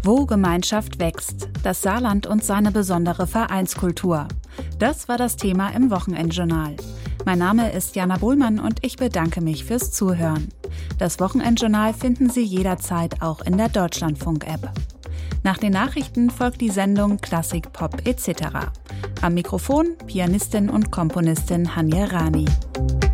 Wo Gemeinschaft wächst, das Saarland und seine besondere Vereinskultur. Das war das Thema im Wochenendjournal. Mein Name ist Jana Bohlmann und ich bedanke mich fürs Zuhören. Das Wochenendjournal finden Sie jederzeit auch in der Deutschlandfunk-App. Nach den Nachrichten folgt die Sendung Klassik, Pop etc. Am Mikrofon Pianistin und Komponistin Hanja Rani.